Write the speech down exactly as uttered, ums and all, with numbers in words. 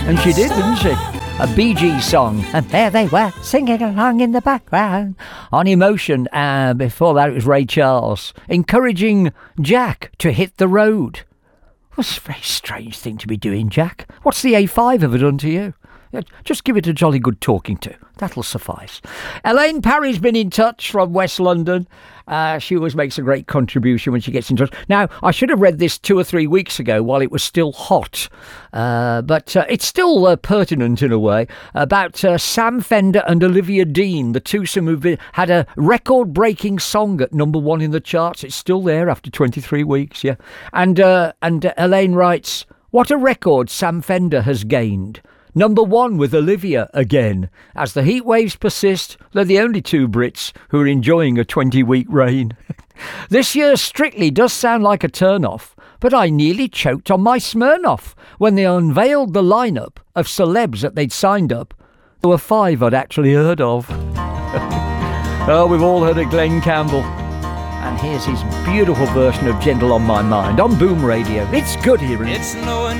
And she did, didn't she? A Bee Gees song. And there they were, singing along in the background on Emotion. And uh, before that, it was Ray Charles, encouraging Jack to hit the road. What's a very strange thing to be doing, Jack? What's the A five ever done to you? Just give it a jolly good talking to. That'll suffice. Elaine Parry's been in touch from West London. Uh, she always makes a great contribution when she gets in touch. Now, I should have read this two or three weeks ago while it was still hot. Uh, but uh, it's still uh, pertinent in a way. About uh, Sam Fender and Olivia Dean, the twosome who've been, had a record-breaking song at number one in the charts. It's still there after twenty-three weeks, yeah. And, uh, and uh, Elaine writes, what a record Sam Fender has gained. Number one with Olivia again. As the heat waves persist, they're the only two Brits who are enjoying a twenty-week reign. This year's Strictly does sound like a turn-off, but I nearly choked on my Smirnoff when they unveiled the lineup of celebs that they'd signed up. There were five I'd actually heard of. Oh, we've all heard of Glenn Campbell. And here's his beautiful version of Gentle on My Mind on Boom Radio. It's good hearing. It's knowing